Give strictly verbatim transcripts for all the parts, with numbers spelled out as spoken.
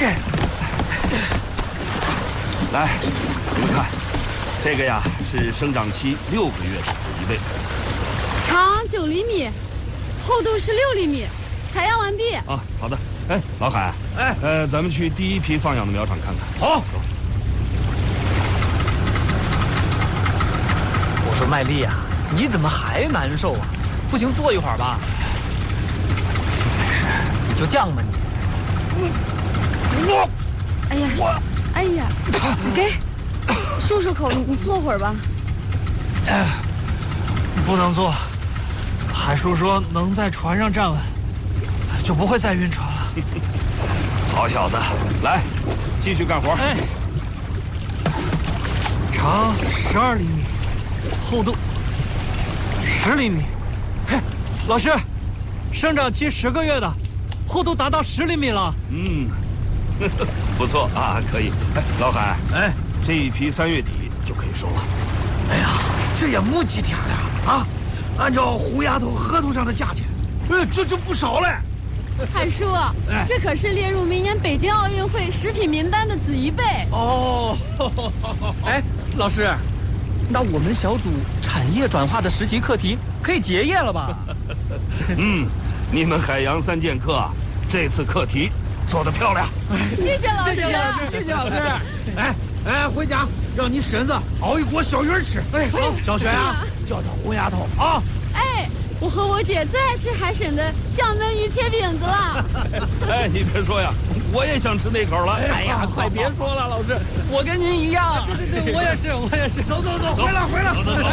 来，你们看，这个呀是生长期六个月的紫鱼贝， 长九厘米，厚度是六厘米，采样完毕。 啊，好的。哎，老海， 哎， 呃，咱们去第一批放养的苗场看看。 好。 走。 我说麦丽啊，你怎么还难受啊？不行，坐一会儿吧。是，你就犟吧你。 我， 哎呀， 我， 哎呀，你给漱漱口，你你坐会儿吧。 哎，不能坐。海叔说能在船上站稳，就不会再晕船了。 好小子，来，继续干活。 哎，长十二厘米，厚度十厘米。嘿，老师，生长期十个月的，厚度达到十厘米了。 嗯，呵呵不错啊，可以。哎，老海， 哎， 这一批三月底就可以收了。 哎呀，这也没几天了啊！按照胡丫头合同上的价钱，呃，这就不少了。 海叔， 哎这可是列入明年北京奥运会食品名单的紫鱼贝。 哦， 哎，老师，那我们小组产业转化的实习课题可以结业了吧？ 嗯，你们海洋三剑客这次课题做得漂亮。 谢谢老师， 谢谢老师，谢谢老师。 哎哎，回家让你婶子熬一锅小鱼儿吃。哎，好，小雪呀，叫叫胡丫头啊。 哎，我和我姐最爱吃海沈的酱焖鱼贴饼子了。 哎，你别说呀，我也想吃那口了。 哎呀，快别说了，老师，我跟您一样。对对对，我也是，我也是。 走走走，回来回来。 走走走。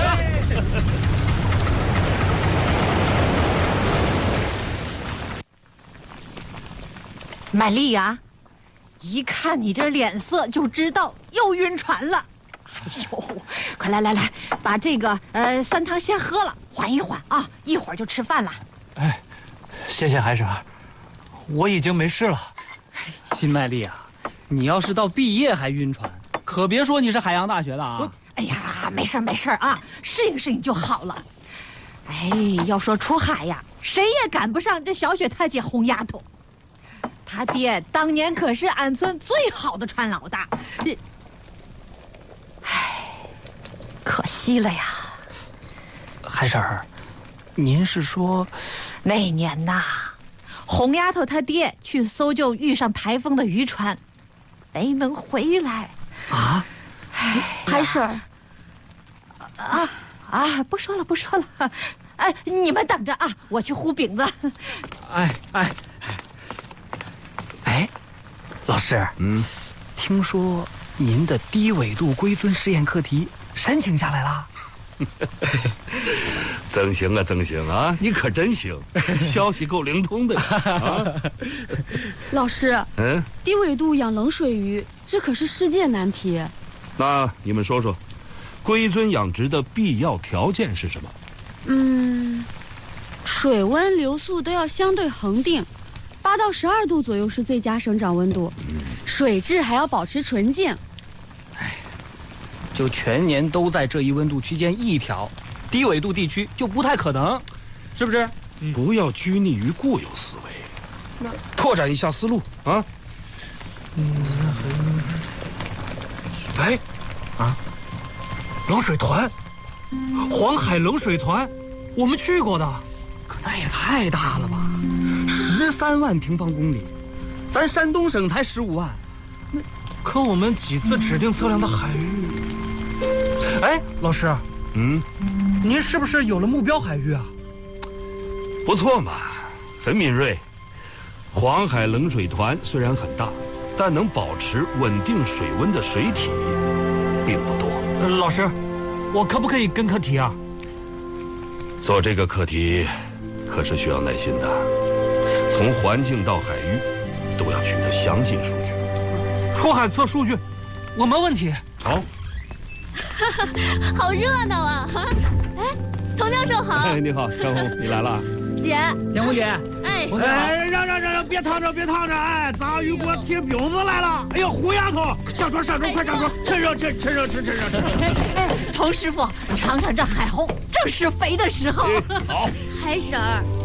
麦丽呀，一看你这脸色就知道又晕船了。哎呦，快来来来，把这个呃酸汤先喝了，缓一缓啊，一会儿就吃饭了。 哎，谢谢海婶，我已经没事了。金麦丽啊，你要是到毕业还晕船，可别说你是海洋大学的啊。 哎呀，没事没事啊，适应适应就好了。哎，要说出海呀，谁也赶不上这小雪她姐红丫头。他爹当年可是俺村最好的船老大，唉，可惜了呀。 海婶儿，您是说那年呐，红丫头她爹去搜救遇上台风的渔船，没能回来啊？ 海婶儿， 啊啊！不说了不说了，哎，你们等着啊，我去烀饼子。 哎哎。哎，老师， 嗯， 听说您的低纬度硅樽试验课题申请下来了？ 曾行啊，曾行啊，你可真行，消息够灵通的呀！啊， 老师， 嗯， 低纬度养冷水鱼，这可是世界难题。 那你们说说，硅樽养殖的必要条件是什么？ 嗯，水温、流速都要相对恒定。八到十二度左右是最佳生长温度，水质还要保持纯净。 哎，就全年都在这一温度区间一条，低纬度地区就不太可能，是不是？ 嗯、不要拘泥于固有思维，那拓展一下思路啊。 嗯， 哎，啊，冷水团，黄海冷水团，我们去过的， 可那也太大了吧！十三万平方公里，咱山东省才十五万， 那可我们几次指定测量的海域，哎，老师， 嗯， 您是不是有了目标海域啊？ 不错嘛，很敏锐。黄海冷水团虽然很大，但能保持稳定水温的水体并不多。 呃、老师，我可不可以跟课题啊？ 做这个课题可是需要耐心的。从环境到海域，都要取得详尽数据。 出海测数据，我没问题。 好， 好热闹啊！哎，童教授好。 哎，你好，张红，你来了。 姐， 田红姐， 哎， 哎，让让让让，别烫着，别烫着！哎，杂鱼锅贴饼子来了！哎呦，胡丫头，上桌上桌，快上桌，趁热趁趁热吃趁热吃。 哎，童师傅，尝尝这海虹，正是肥的时候。 好， 海婶儿，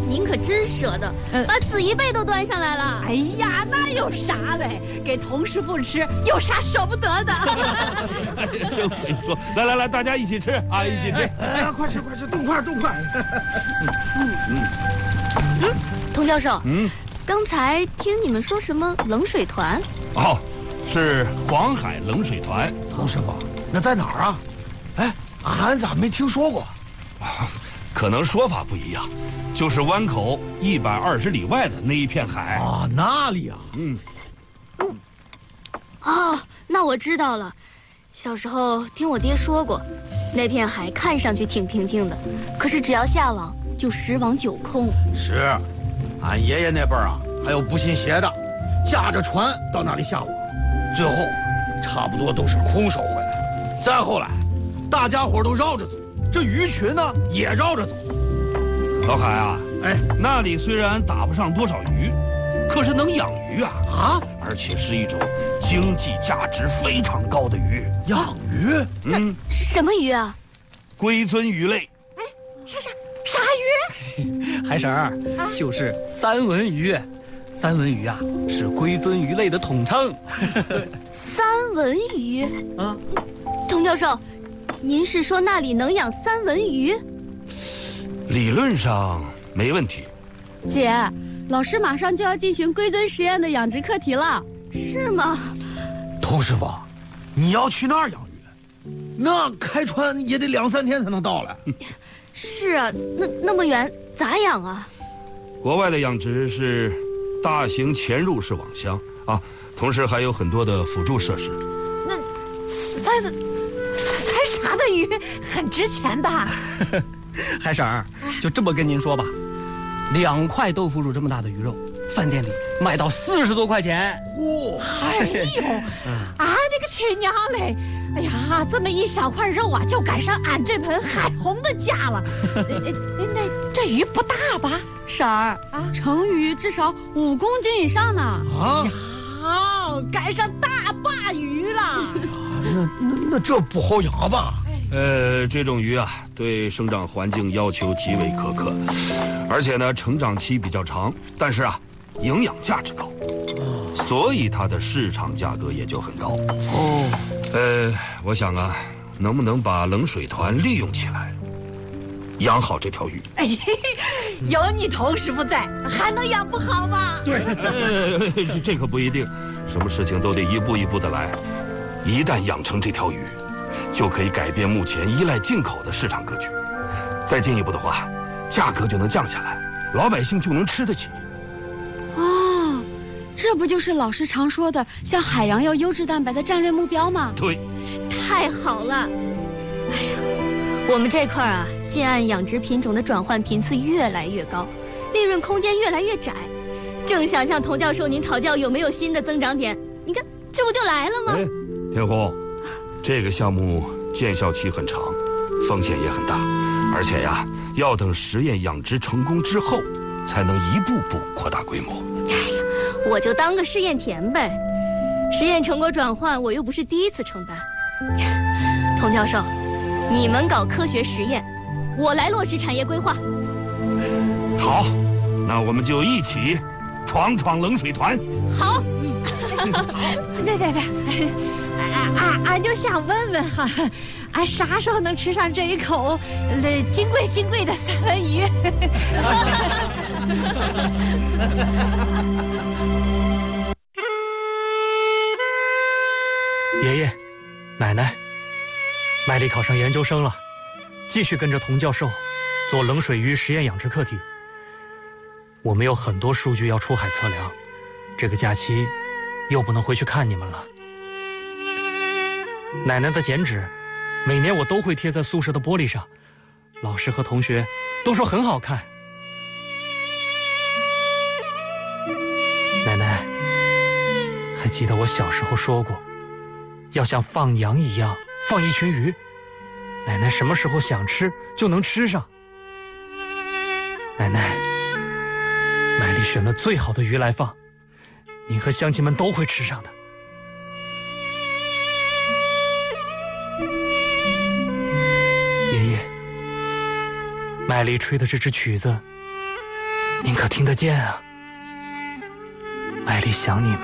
您可真舍得，把紫衣贝都端上来了。 哎呀，那有啥嘞？给童师傅吃，有啥舍不得的？ 真会说！来来来，大家一起吃啊，一起吃！ 哎，快吃快吃，动筷动筷！ 嗯嗯，童教授， 嗯， 刚才听你们说什么冷水团？ 哦，是黄海冷水团。 童师傅，那在哪儿啊？哎，俺咋没听说过？ 可能说法不一样，就是湾口一百二十里外的那一片海啊，那里啊， 嗯， 嗯，哦，那我知道了。小时候听我爹说过，那片海看上去挺平静的，可是只要下网就十网九空。 是，俺爷爷那辈儿啊，还有不信邪的，驾着船到那里下网，最后差不多都是空手回来。再后来，大家伙都绕着走。这鱼群呢也绕着走。 老海啊，哎，那里虽然打不上多少鱼，可是能养鱼啊啊！而且是一种经济价值非常高的鱼。 养鱼？ 嗯，什么鱼啊？ 龟尊鱼类。 哎，啥啥啥鱼？ 海婶儿，啊、就是三文鱼。三文鱼啊，是龟尊鱼类的统称。 三文鱼？啊，童教授。您是说那里能养三文鱼？ 理论上没问题。 姐，老师马上就要进行龟尊实验的养殖课题了， 是吗？ 童师傅，你要去那儿养鱼，那开船也得两三天才能到来。 是啊，那那么远咋养啊？ 国外的养殖是大型潜入式网箱啊，同时还有很多的辅助设施。 那塞子。塞啥的鱼很值钱吧？ 海婶儿，就这么跟您说吧，两块豆腐乳这么大的鱼肉，饭店里卖到四十多块钱。 哇！哎呦，俺这个亲娘嘞！哎呀，这么一小块肉啊，就赶上俺这盆海虹的价了。那这鱼不大吧？ 婶儿啊，成鱼至少五公斤以上呢。 啊！ 好，赶上大鲅鱼了。 那那那这不好养吧？ 呃，这种鱼啊，对生长环境要求极为苛刻，而且呢，成长期比较长，但是啊，营养价值高，所以它的市场价格也就很高。哦，呃，我想啊，能不能把冷水团利用起来，养好这条鱼？ 哎，有你童师傅在，还能养不好吗？ 对，呃、这这可不一定，什么事情都得一步一步的来。一旦养成这条鱼，就可以改变目前依赖进口的市场格局。再进一步的话，价格就能降下来，老百姓就能吃得起。 哦，这不就是老师常说的向海洋要优质蛋白的战略目标吗？ 对， 太好了。哎呀，我们这块啊，近岸养殖品种的转换频次越来越高，利润空间越来越窄。正想向童教授您讨教有没有新的增长点，你看这不就来了吗？ 哎，天红，这个项目见效期很长，风险也很大，而且呀，要等实验养殖成功之后，才能一步步扩大规模。 哎呀，我就当个试验田呗，实验成果转换我又不是第一次承担。童教授，你们搞科学实验，我来落实产业规划。 好，那我们就一起闯闯冷水团。 好。 别别别，俺俺俺就想问问哈，俺啥时候能吃上这一口呃金贵金贵的三文鱼？ 爷爷，奶奶，麦丽考上研究生了，继续跟着童教授做冷水鱼实验养殖课题。我们有很多数据要出海测量，这个假期又不能回去看你们了。奶奶的剪纸，每年我都会贴在宿舍的玻璃上，老师和同学都说很好看。奶奶，还记得我小时候说过，要像放羊一样放一群鱼，奶奶什么时候想吃就能吃上。奶奶，麦丽选了最好的鱼来放，您和乡亲们都会吃上的。爷爷，麦丽吹的这支曲子， 您可听得见啊？麦丽想你们。